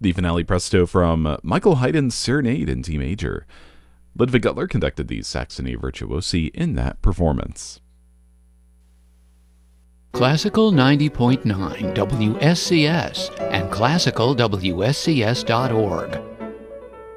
The finale presto from Michael Haydn's Serenade in D major. Ludwig Gutler conducted the Saxony Virtuosi in that performance. Classical 90.9 WSCS and classicalwscs.org.